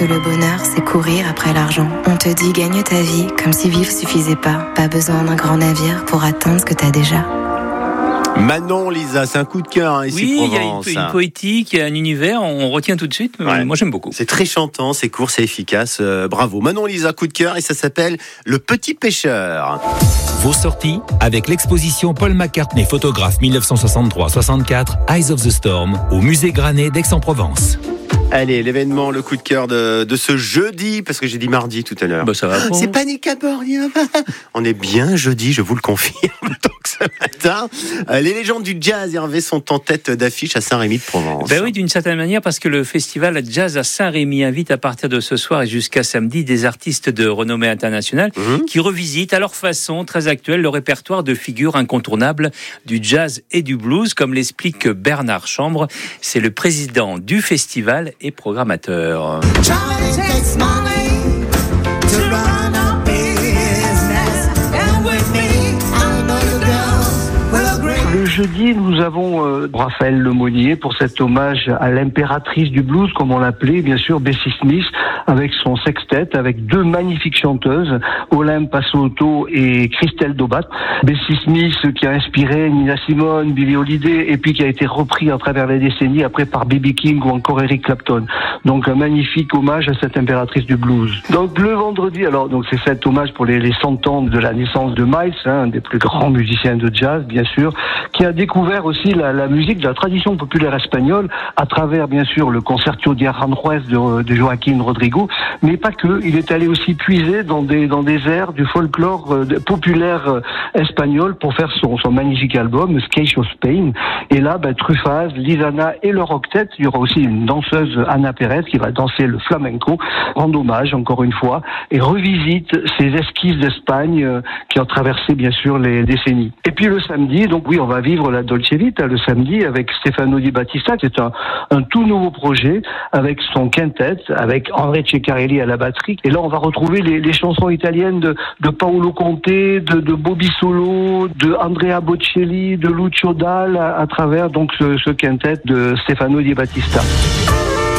que le bonheur, c'est courir après l'argent. On te dit gagne ta vie comme si vivre suffisait pas. Pas besoin d'un grand navire pour atteindre ce que t'as déjà. Manon, Lisa, c'est un coup de cœur ici. Oui, il y a une poétique, il y a un univers, on retient tout de suite. Ouais. Moi, j'aime beaucoup. C'est très chantant, c'est court, c'est efficace. Bravo. Manon, Lisa, coup de cœur, et ça s'appelle Le Petit Pêcheur. Vos sorties avec l'exposition Paul McCartney, photographe 1963-64, Eyes of the Storm, au musée Granet d'Aix-en-Provence. Allez, l'événement, le coup de cœur de ce jeudi, parce que j'ai dit mardi tout à l'heure. Bah ça va. C'est panique à bord. On est bien jeudi, je vous le confirme. Donc ce matin, les légendes du jazz, Hervé, sont en tête d'affiche à Saint-Rémy-de-Provence. Ben oui, d'une certaine manière, parce que le festival Jazz à Saint-Rémy invite à partir de ce soir et jusqu'à samedi des artistes de renommée internationale qui revisitent à leur façon très actuelle le répertoire de figures incontournables du jazz et du blues, comme l'explique Bernard Chambre. C'est le président du festival et programmateur. Le jeudi, nous avons Raphaël Lemonnier pour cet hommage à l'impératrice du blues, comme on l'appelait, bien sûr, Bessie Smith, avec son sextet, avec deux magnifiques chanteuses, Olympe Pasotto et Christelle Dobat. Bessie Smith qui a inspiré Nina Simone, Billie Holiday, et puis qui a été repris à travers les décennies après par B.B. King ou encore Eric Clapton. Donc un magnifique hommage à cette impératrice du blues. Donc le vendredi, alors donc c'est cet hommage pour les 100 ans de la naissance de Miles, un des plus grands musiciens de jazz, bien sûr, qui a découvert aussi la musique de la tradition populaire espagnole à travers, bien sûr, le Concerto de Aranjuez de Joaquín Rodrigo, mais pas que. Il est allé aussi puiser dans des airs du folklore populaire espagnol pour faire son magnifique album, Sketch of Spain. Et là, Truffaz, Lisana et leur octet, il y aura aussi une danseuse, Ana Pérez, qui va danser le flamenco, rendre hommage, encore une fois, et revisite ces esquisses d'Espagne qui ont traversé, bien sûr, les décennies. Et puis le samedi, donc oui, on va vivre la Dolce Vita le samedi avec Stefano Di Battista. C'est un tout nouveau projet avec son quintet, avec André Ceccarelli à la batterie. Et là, on va retrouver les chansons italiennes de Paolo Conte, de Bobby Solo, de Andrea Bocelli, de Lucio Dalla à travers donc ce quintet de Stefano Di Battista.